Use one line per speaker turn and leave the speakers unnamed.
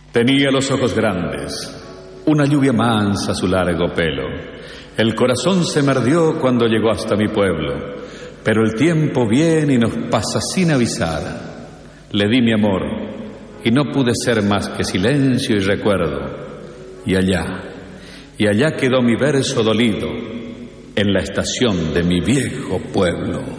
Tenía los ojos grandes, una lluvia mansa su largo pelo. El corazón se merdió cuando llegó hasta mi pueblo, pero el tiempo viene y nos pasa sin avisar. Le di mi amor y no pude ser más que silencio y recuerdo. Y allá quedó mi verso dolido en la estación de mi viejo pueblo.